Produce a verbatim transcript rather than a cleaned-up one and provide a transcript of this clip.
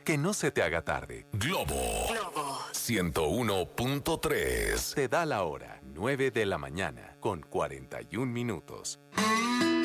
Que no se te haga tarde. Globo. Globo. ciento uno punto tres. Te da la hora, nueve de la mañana, con cuarenta y un minutos.